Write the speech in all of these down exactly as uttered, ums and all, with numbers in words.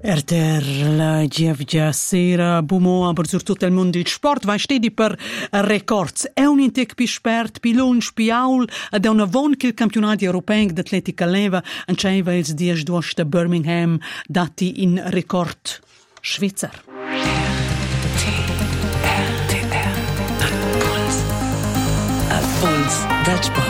Erter la giavgia sera bumo aber sur tutto il mondo del sport vai stedi per records. È un intec pi spert, pi lunch, pi aul ed è una von che il campionato europeo d'atletica leva anceva ils dies duos da Birmingham dati in record Schweizer. A Puls del sport.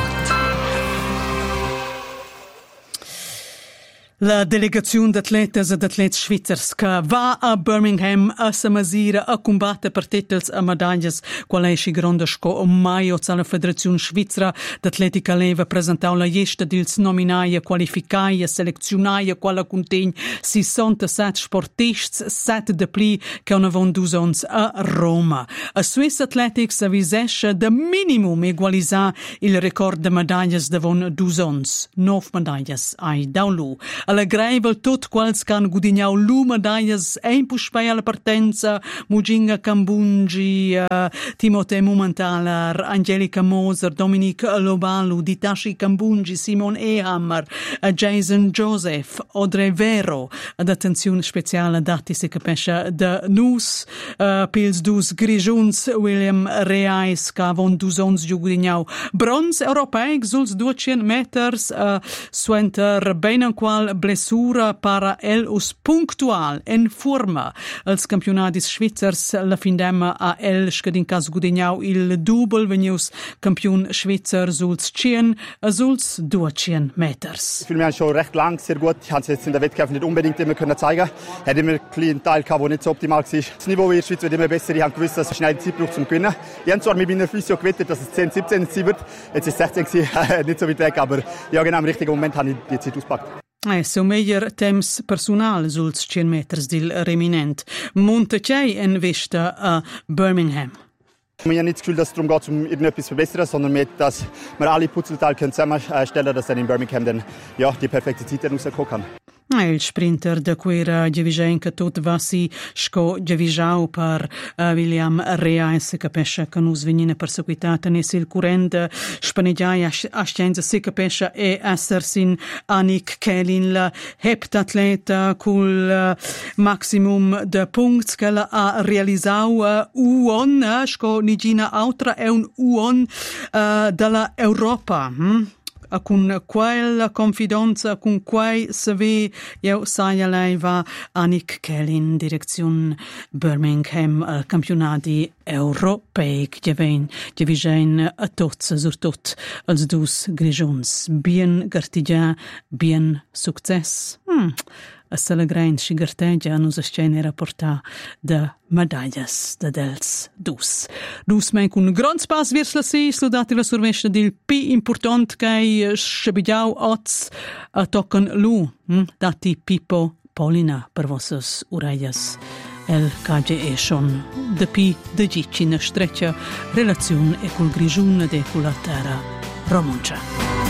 La delegazione d'atletas ed atlets svizzers che va a Birmingham a Samasira a combattere per titels e medaglias qual è grande sco maio alla Federazione Svizzera d'Atletica Leva presentau la lista dils nominai qualificai e selezionai quale contegn sessantasette sportists set de pli che hanno venduto ons a Roma. A Swiss Athletics avvisesce de minimum egualisà il record de medaglias de von dusons, nove medaglias ai daulu. Alla Greivel tot quals can gudignau lu medaglias ein puspei alla partenza Mujinga Kambunji, uh, Timothée Mumentaler, Angelica Moser, Dominique Lobalu, Ditashi Kambunji, Simon Ehammer, uh, Jason Joseph, Audrey Vero. Ad attenzione speciale dati si capisce de nus, uh, pils dus grigiuns William Reis, ca von dusons giu gudignau bronz europeic suls duecento meters, uh, suenter benen qual blessura para el us punctual en forma als campionadis svizzers la findemma a el scadin cas gudignau il double venius campion svizzer suls cien suls duecento meters. Ich fühle mich schon recht lang sehr gut. Ich habe es jetzt in der Wettkampf nicht unbedingt immer können zeigen. Ich hatte immer ein Teil gehabt, der nicht so optimal war. Das Niveau in der Schweiz wird immer besser. Ich habe gewusst, dass es schnell Zeit braucht zum Gewinnen. Ich habe zwar mit meiner Physio gewettet, dass es zehn, siebzehn sein wird. Jetzt ist es sechzehn gewesen, nicht so weit weg, aber ja, genau im richtigen Moment habe ich die Zeit ausgepackt. Eh, so meglio temps personal suls cien meters del reminent. Montechei en vista a Birmingham. Ich habe nicht das Gefühl, dass es darum geht, um irgendetwas zu verbessern, sondern mehr, dass wir alle Puzzleteile zusammenstellen können, dass dann in Birmingham dann, ja, die perfekte Zeit rauskommen kann. Il sprinter da quera Gevigen che tot va si sco Gevijau per uh, William Reis capisce che nus venine perseguitata nel il current spaneggiai a scienza si capisce e essersin Annick Kellin la heptatleta col uh, maximum de punts che la ha realisau uh, uon uh, sco nigina autra è un uon uh, dalla Europa. Hm? Con quella confidenza, con quei saver, io sai lei va Annick Kellin, direzione Birmingham, al campionati europei, che viene a tots, surtot als dus grigions. Bien gartigia, bien success. Hmm. A Salagrein si gartegia nus a scene rapporta de medaglias de dels dus. Dus men cun grand spas virs la si, sludati la survescia del pi important che scebigiau oz a tocan lu, hm? Dati Pippo Polina per vossas urellas. El cage e son de pi de gici na streccia relazione e col grigiun de culla terra romancia.